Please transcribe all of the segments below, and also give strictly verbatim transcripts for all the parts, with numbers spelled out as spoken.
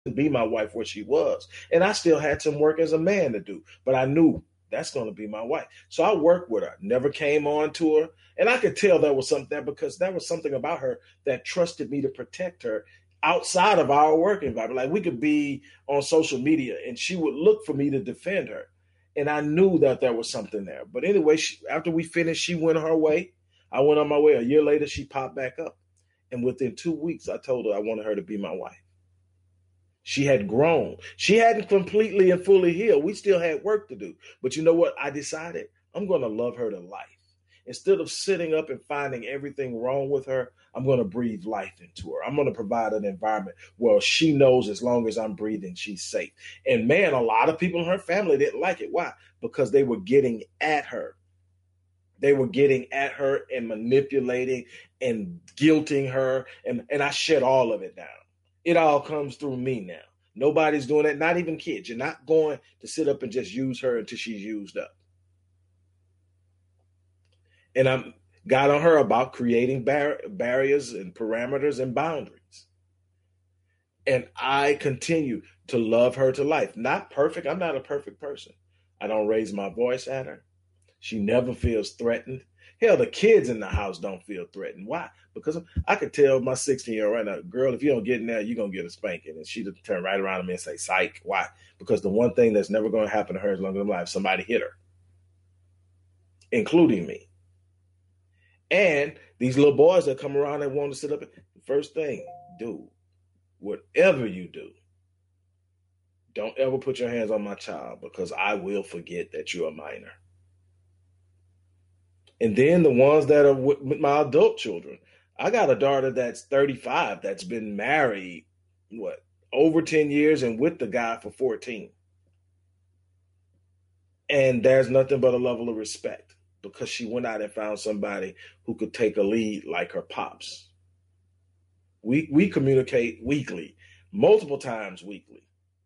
be my wife where she was. And I still had some work as a man to do, but I knew that's going to be my wife. So I worked with her, never came on to her. And I could tell there was something there because there was something about her that trusted me to protect her outside of our work environment. Like we could be on social media and she would look for me to defend her. And I knew that there was something there. But anyway, she, after we finished, she went her way. I went on my way. A year later, she popped back up. And within two weeks, I told her I wanted her to be my wife. She had grown. She hadn't completely and fully healed. We still had work to do. But you know what? I decided I'm going to love her to life. Instead of sitting up and finding everything wrong with her, I'm going to breathe life into her. I'm going to provide an environment where she knows as long as I'm breathing, she's safe. And man, a lot of people in her family didn't like it. Why? Because they were getting at her. They were getting at her and manipulating and guilting her. And, and I shut all of it down. It all comes through me now. Nobody's doing that, not even kids. You're not going to sit up and just use her until she's used up. And I got on her about creating bar- barriers and parameters and boundaries. And I continue to love her to life. Not perfect. I'm not a perfect person. I don't raise my voice at her. She never feels threatened. Hell, the kids in the house don't feel threatened. Why? Because I could tell my sixteen-year-old right now, girl, if you don't get in there, you're going to get a spanking. And she'd turn right around to me and say, psych. Why? Because the one thing that's never going to happen to her as long as I'm alive, somebody hit her, including me. And these little boys that come around and want to sit up, first thing, dude, whatever you do, don't ever put your hands on my child because I will forget that you're a minor. And then the ones that are with, with my adult children. I got a daughter that's thirty-five that's been married, what, over ten years and with the guy for fourteen. And there's nothing but a level of respect because she went out and found somebody who could take a lead like her pops. We, we communicate weekly, multiple times weekly.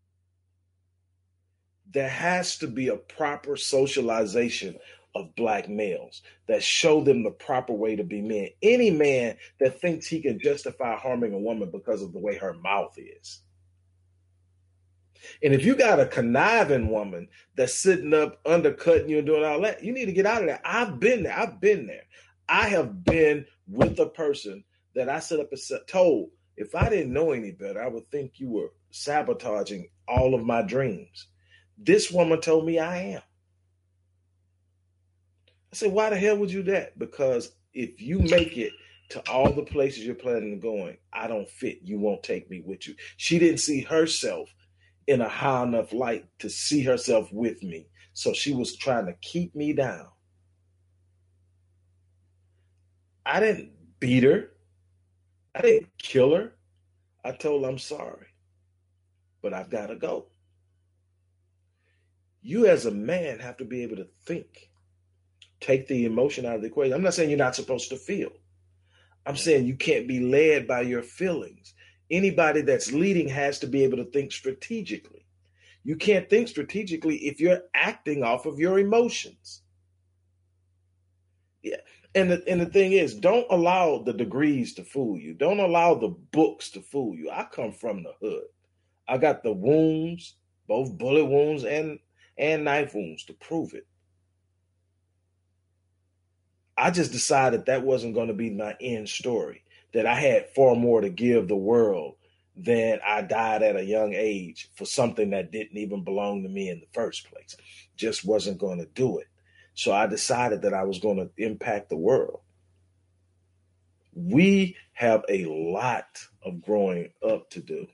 There has to be a proper socialization of black males that show them the proper way to be men. Any man that thinks he can justify harming a woman because of the way her mouth is. And if you got a conniving woman that's sitting up undercutting you and doing all that, you need to get out of there. I've been there. I've been there. I have been with a person that I set up and told, if I didn't know any better, I would think you were sabotaging all of my dreams. This woman told me I am. I said, why the hell would you do that? Because if you make it to all the places you're planning on going, I don't fit. You won't take me with you. She didn't see herself in a high enough light to see herself with me. So she was trying to keep me down. I didn't beat her. I didn't kill her. I told her I'm sorry, but I've got to go. You as a man have to be able to think. Take the emotion out of the equation. I'm not saying you're not supposed to feel. I'm saying you can't be led by your feelings. Anybody that's leading has to be able to think strategically. You can't think strategically if you're acting off of your emotions. Yeah. And the, and the thing is, don't allow the degrees to fool you. Don't allow the books to fool you. I come from the hood. I got the wounds, both bullet wounds and, and knife wounds to prove it. I just decided that wasn't going to be my end story, that I had far more to give the world than I died at a young age for something that didn't even belong to me in the first place. Just wasn't going to do it. So I decided that I was going to impact the world. We have a lot of growing up to do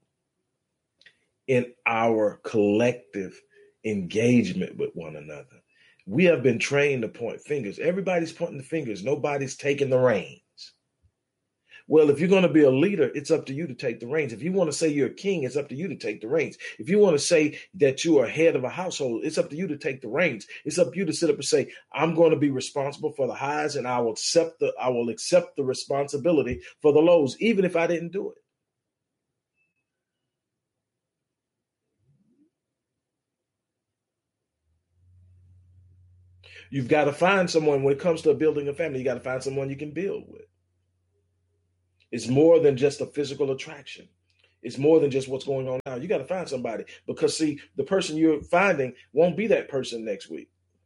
in our collective engagement with one another. We have been trained to point fingers. Everybody's pointing the fingers. Nobody's taking the reins. Well, if you're going to be a leader, it's up to you to take the reins. If you want to say you're a king, it's up to you to take the reins. If you want to say that you are head of a household, it's up to you to take the reins. It's up to you to sit up and say, I'm going to be responsible for the highs and I will accept the, I will accept the responsibility for the lows, even if I didn't do it. You've got to find someone, when it comes to building a family, you got to find someone you can build with. It's more than just a physical attraction. It's more than just what's going on now. You got to find somebody because, see, the person you're finding won't be that person next week.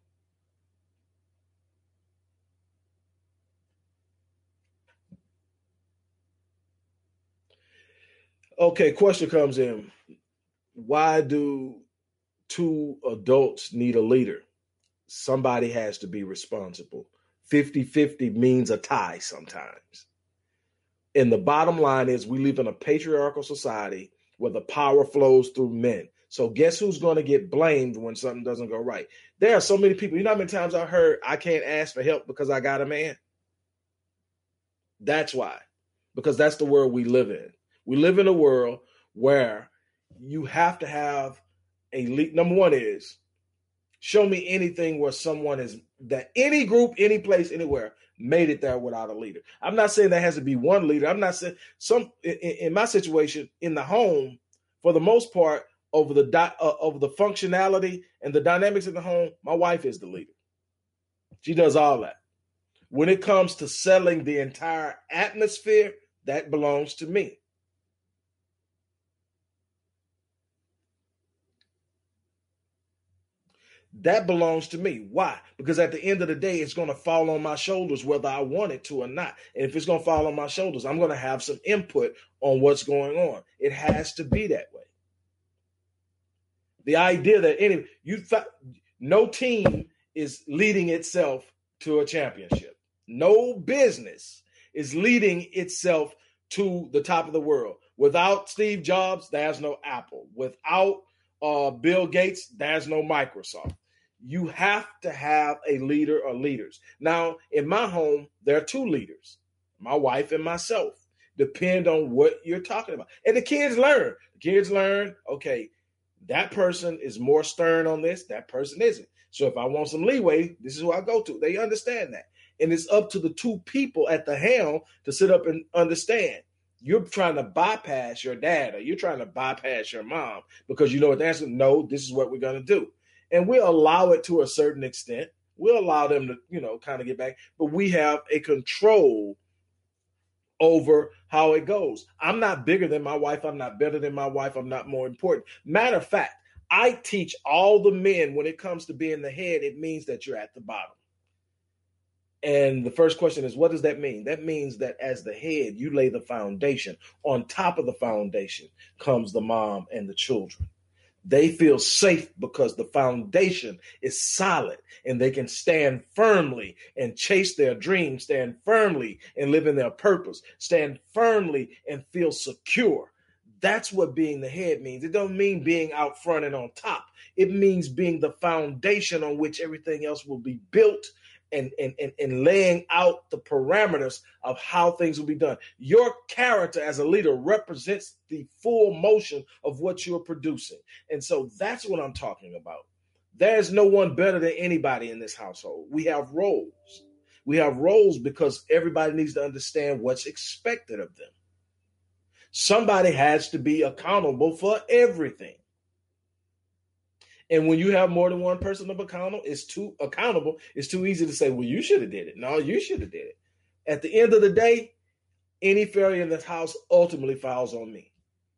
Okay, question comes in. Why do two adults need a leader? Somebody has to be responsible. fifty-fifty means a tie sometimes. And the bottom line is we live in a patriarchal society where the power flows through men. So guess who's going to get blamed when something doesn't go right? There are so many people. You know how many times I heard I can't ask for help because I got a man? That's why. Because that's the world we live in. We live in a world where you have to have a lead. Number one is show me anything where someone is that any group, any place, anywhere made it there without a leader. I'm not saying there has to be one leader. I'm not saying some in, in my situation in the home, for the most part, over the di- uh, over the functionality and the dynamics in the home, my wife is the leader. She does all that. When it comes to settling the entire atmosphere, that belongs to me. That belongs to me. Why? Because at the end of the day, it's going to fall on my shoulders whether I want it to or not. And if it's going to fall on my shoulders, I'm going to have some input on what's going on. It has to be that way. The idea that any you no team is leading itself to a championship. No business is leading itself to the top of the world. Without Steve Jobs, there's no Apple. Without uh, Bill Gates, there's no Microsoft. You have to have a leader or leaders. Now, in my home, there are two leaders, my wife and myself. Depend on what you're talking about. And the kids learn. The kids learn, okay, that person is more stern on this, that person isn't. So if I want some leeway, this is who I go to. They understand that. And it's up to the two people at the helm to sit up and understand. You're trying to bypass your dad or you're trying to bypass your mom because you know what the answer is. No, this is what we're going to do. And we'll allow it to a certain extent. We'll allow them to, you know, kind of get back. But we have a control over how it goes. I'm not bigger than my wife. I'm not better than my wife. I'm not more important. Matter of fact, I teach all the men when it comes to being the head, it means that you're at the bottom. And the first question is, what does that mean? That means that as the head, you lay the foundation. On top of the foundation comes the mom and the children. They feel safe because the foundation is solid and they can stand firmly and chase their dreams, stand firmly and live in their purpose, stand firmly and feel secure. That's what being the head means. It doesn't mean being out front and on top. It means being the foundation on which everything else will be built and, and, and, and laying out the parameters of how things will be done. Your character as a leader represents the full motion of what you're producing. And so that's what I'm talking about. There's no one better than anybody in this household. We have roles. We have roles because everybody needs to understand what's expected of them. Somebody has to be accountable for everything. And when you have more than one person to be accountable, it's too accountable. It's too easy to say, well, you should have did it. No, you should have did it. At the end of the day, any failure in this house ultimately falls on me.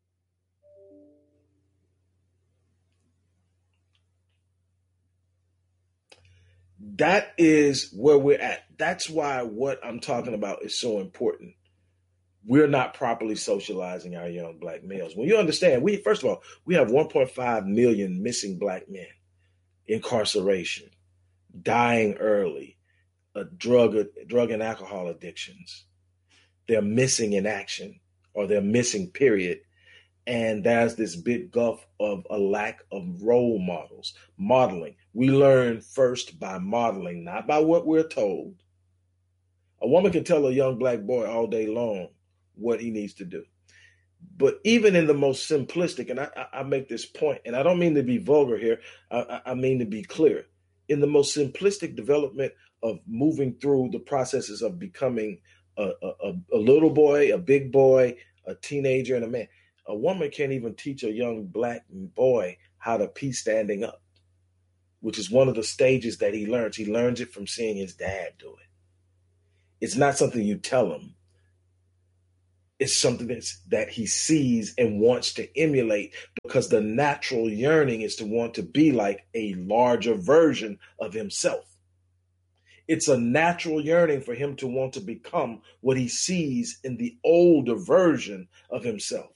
That is where we're at. That's why what I'm talking about is so important. We're not properly socializing our young black males. When you understand, we first of all, we have one point five million missing black men, incarceration, dying early, a drug, drug and alcohol addictions. They're missing in action or they're missing, period. And there's this big gulf of a lack of role models, modeling. We learn first by modeling, not by what we're told. A woman can tell a young black boy all day long what he needs to do. But even in the most simplistic, and I, I make this point, and I don't mean to be vulgar here, I, I mean to be clear. In the most simplistic development of moving through the processes of becoming a, a, a little boy, a big boy, a teenager, and a man, a woman can't even teach a young black boy how to pee standing up, which is one of the stages that he learns. He learns it from seeing his dad do it. It's not something you tell him. It's something that's, that he sees and wants to emulate, because the natural yearning is to want to be like a larger version of himself. It's a natural yearning for him to want to become what he sees in the older version of himself.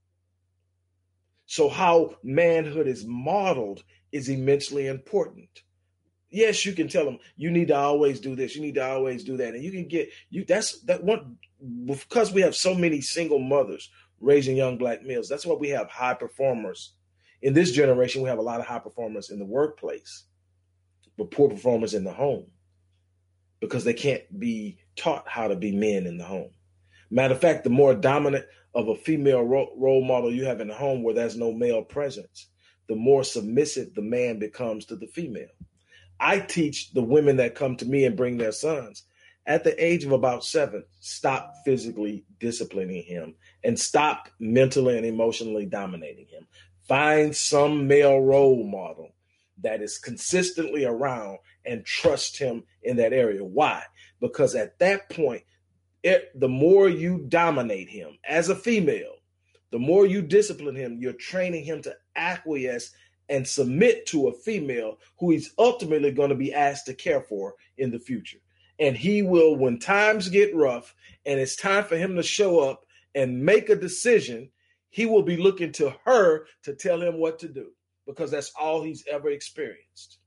So how manhood is modeled is immensely important. Yes, you can tell them you need to always do this, you need to always do that, and you can get you. That's that one, because we have so many single mothers raising young black males. That's why we have high performers in this generation. We have a lot of high performers in the workplace, but poor performers in the home, because they can't be taught how to be men in the home. Matter of fact, the more dominant of a female ro- role model you have in the home where there's no male presence, the more submissive the man becomes to the female. I teach the women that come to me and bring their sons at the age of about seven, stop physically disciplining him and stop mentally and emotionally dominating him. Find some male role model that is consistently around and trust him in that area. Why? Because at that point, it, the more you dominate him as a female, the more you discipline him, you're training him to acquiesce and submit to a female who he's ultimately going to be asked to care for in the future. And he will, when times get rough and it's time for him to show up and make a decision, he will be looking to her to tell him what to do, because that's all he's ever experienced.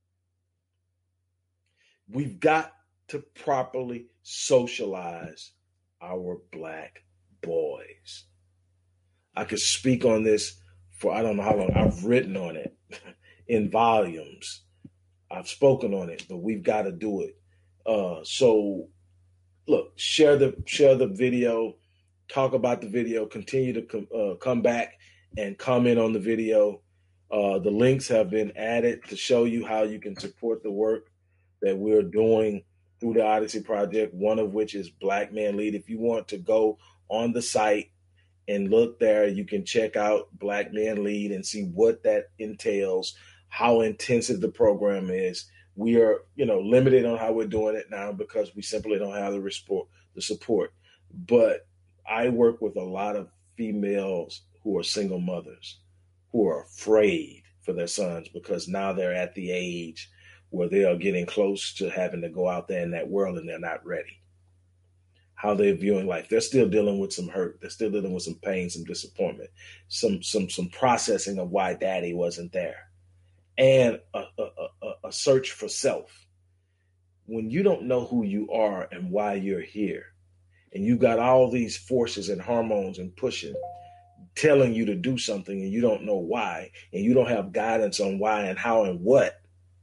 We've got to properly socialize our black boys. I could speak on this for I don't know how long. I've written on it in volumes. I've spoken on it, but we've got to do it. Uh, so, look, share the share the video, talk about the video, continue to com- uh, come back and comment on the video. Uh, the links have been added to show you how you can support the work that we're doing through the Odyssey Project, one of which is Black Man Lead. If you want to go on the site and look there, you can check out Black Man Lead and see what that entails, how intensive the program is. We are, you know, limited on how we're doing it now because we simply don't have the support, the support. But I work with a lot of females who are single mothers who are afraid for their sons because now they're at the age where they are getting close to having to go out there in that world and they're not ready. How they're viewing life. They're still dealing with some hurt. They're still dealing with some pain, some disappointment, some some some processing of why daddy wasn't there, and a, a, a, a search for self. When you don't know who you are and why you're here, and you got all these forces and hormones and pushing, telling you to do something, and you don't know why, and you don't have guidance on why and how and what,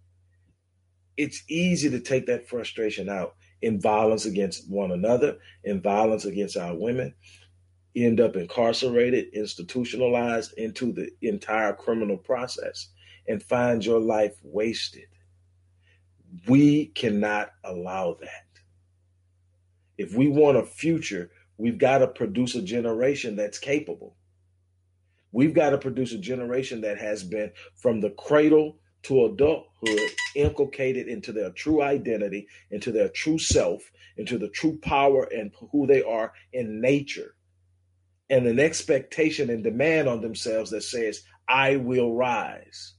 it's easy to take that frustration out in violence against one another, in violence against our women, end up incarcerated, institutionalized into the entire criminal process, and find your life wasted. We cannot allow that. If we want a future, we've got to produce a generation that's capable. We've got to produce a generation that has been from the cradle to adulthood inculcated into their true identity, into their true self, into the true power and who they are in nature, and an expectation and demand on themselves that says, I will rise.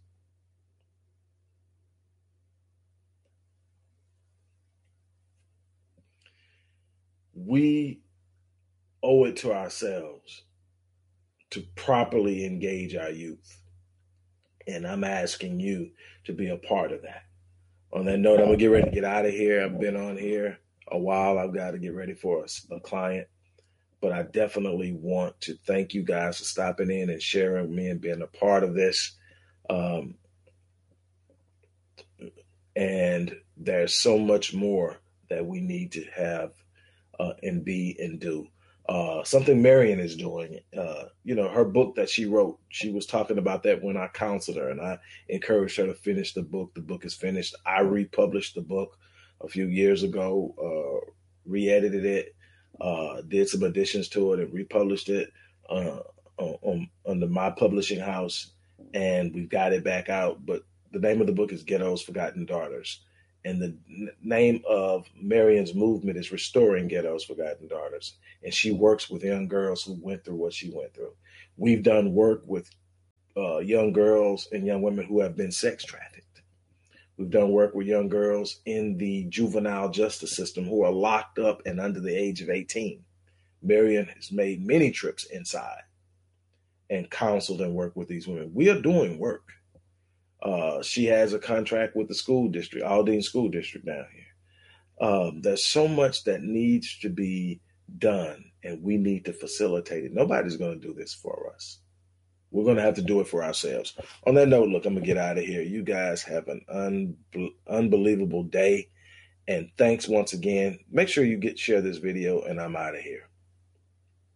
We owe it to ourselves to properly engage our youth. And I'm asking you to be a part of that. On that note, I'm going to get ready to get out of here. I've been on here a while. I've got to get ready for a, a client. But I definitely want to thank you guys for stopping in and sharing with me and being a part of this. Um, and there's so much more that we need to have uh, and be and do. Uh, something Marion is doing, uh, you know, her book that she wrote, she was talking about that when I counseled her and I encouraged her to finish the book. The book is finished. I republished the book a few years ago, uh, re-edited it, uh, did some additions to it and republished it uh, on, under my publishing house. And we've got it back out. But the name of the book is Ghetto's Forgotten Daughters. And the n- name of Marion's movement is Restoring Ghetto's Forgotten Daughters. And she works with young girls who went through what she went through. We've done work with uh, young girls and young women who have been sex trafficked. We've done work with young girls in the juvenile justice system who are locked up and under the age of eighteen. Marion has made many trips inside and counseled and worked with these women. We are doing work. Uh, she has a contract with the school district, Aldine School District down here. Um, there's so much that needs to be done, and we need to facilitate it. Nobody's going to do this for us. We're going to have to do it for ourselves. On that note, look, I'm going to get out of here. You guys have an un- unbelievable day, and thanks once again. Make sure you get share this video, and I'm out of here.